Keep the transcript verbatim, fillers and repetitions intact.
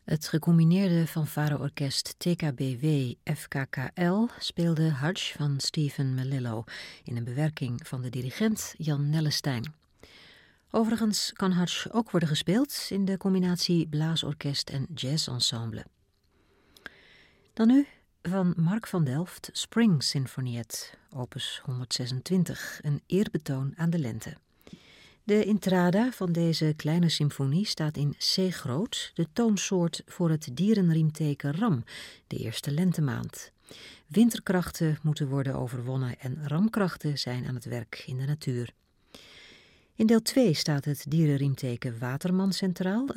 Het gecombineerde fanfareorkest T K B W F K K L speelde Hutch van Stephen Melillo in een bewerking van de dirigent Jan Nellestein. Overigens kan Hutch ook worden gespeeld in de combinatie blaasorkest en jazzensemble. Dan nu van Mark van Delft Spring Sinfoniet, opus honderdzesentwintig, een eerbetoon aan de lente. De intrada van deze kleine symfonie staat in C groot, de toonsoort voor het dierenriemteken Ram, de eerste lentemaand. Winterkrachten moeten worden overwonnen en ramkrachten zijn aan het werk in de natuur. In deel twee staat het dierenriemteken Waterman centraal,